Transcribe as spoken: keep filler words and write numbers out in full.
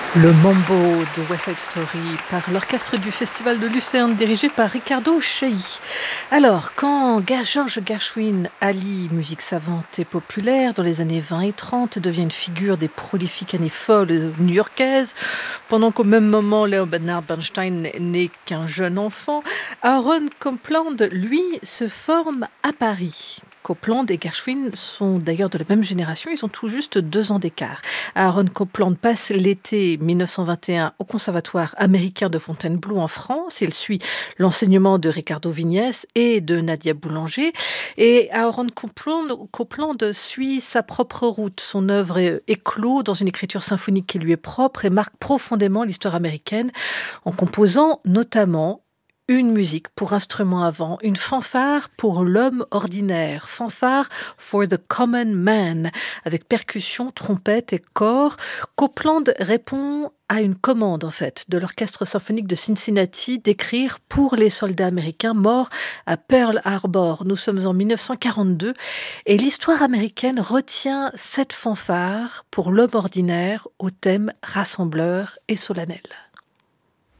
Le Mambo de West Side Story par l'orchestre du Festival de Lucerne dirigé par Ricardo Chailly. Alors, quand George Gershwin allie musique savante et populaire dans les années vingt et trente, devient une figure des prolifiques années folles new-yorkaises, pendant qu'au même moment Leonard Bernstein n'est qu'un jeune enfant, Aaron Copland, lui, se forme à Paris. Copland et Gershwin sont d'ailleurs de la même génération, ils ont tout juste deux ans d'écart. Aaron Copland passe l'été mille neuf cent vingt et un au Conservatoire américain de Fontainebleau en France. Il suit l'enseignement de Ricardo Vignès et de Nadia Boulanger. Et Aaron Copland, Copland suit sa propre route. Son œuvre éclot dans une écriture symphonique qui lui est propre et marque profondément l'histoire américaine en composant notamment une musique pour instrument à vent, une fanfare pour l'homme ordinaire, fanfare for the common man, avec percussion, trompette et corps. Copland répond à une commande, en fait, de l'orchestre symphonique de Cincinnati d'écrire pour les soldats américains morts à Pearl Harbor. Nous sommes en mille neuf cent quarante-deux et l'histoire américaine retient cette fanfare pour l'homme ordinaire au thème rassembleur et solennel.